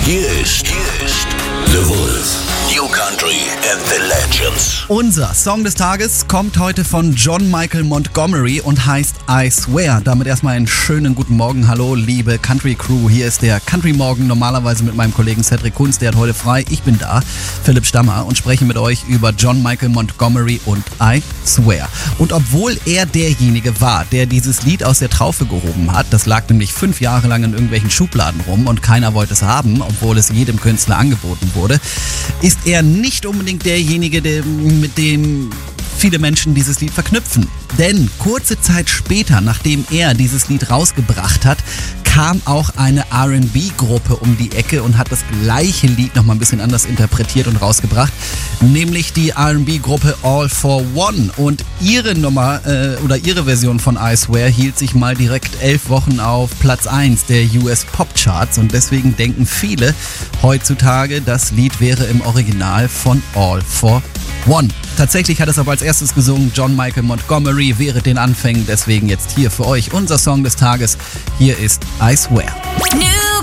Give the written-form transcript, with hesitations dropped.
Hier ist The Wolf. New Country and the Legends. Unser Song des Tages kommt heute von John Michael Montgomery und heißt I Swear. Damit erstmal einen schönen guten Morgen. Hallo, liebe Country Crew. Hier ist der Country Morgen, normalerweise mit meinem Kollegen Cedric Kunz. Der hat heute frei. Ich bin da, Philipp Stammer, und spreche mit euch über John Michael Montgomery und I Swear. Und obwohl er derjenige war, der dieses Lied aus der Traufe gehoben hat, das lag nämlich 5 Jahre lang in irgendwelchen Schubladen rum und keiner wollte es haben, obwohl es jedem Künstler angeboten wurde, ist er nicht unbedingt derjenige, mit dem viele Menschen dieses Lied verknüpfen. Denn kurze Zeit später, nachdem er dieses Lied rausgebracht hat, kam auch eine R&B-Gruppe um die Ecke und hat das gleiche Lied nochmal ein bisschen anders interpretiert und rausgebracht, nämlich die R&B-Gruppe All for One. Und ihre Nummer oder ihre Version von I Swear hielt sich mal direkt 11 Wochen auf Platz 1 der US Pop Charts und deswegen denken viele heutzutage, das Lied wäre im Original von All for One. Tatsächlich hat es aber als erstes gesungen John Michael Montgomery während den Anfängen, deswegen jetzt hier für euch unser Song des Tages. Hier ist I Swear.